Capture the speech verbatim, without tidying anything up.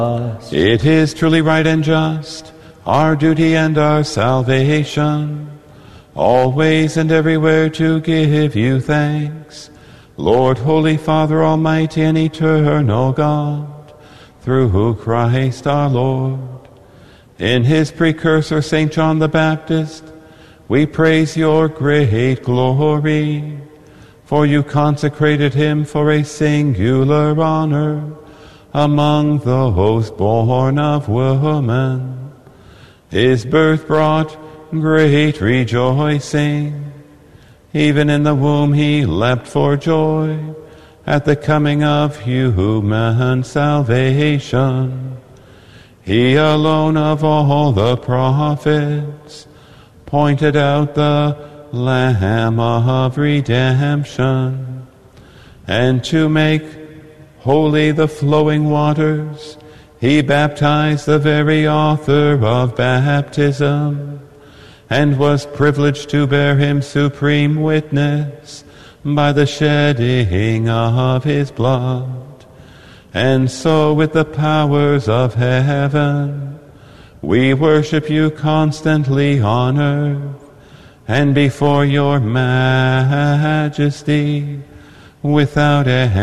It is truly right and just, our duty and our salvation, always and everywhere to give you thanks, Lord, Holy Father, Almighty and Eternal God, through Christ our Lord. In his precursor, Saint John the Baptist, we praise your great glory, for you consecrated him for a singular honor among those born of woman. His birth brought great rejoicing. Even in the womb he leapt for joy at the coming of human salvation. He alone of all the prophets pointed out the Lamb of redemption, and to make holy the flowing waters, he baptized the very author of baptism, and was privileged to bear him supreme witness by the shedding of his blood. And so with the powers of heaven, we worship you constantly on earth, and before your majesty, without end.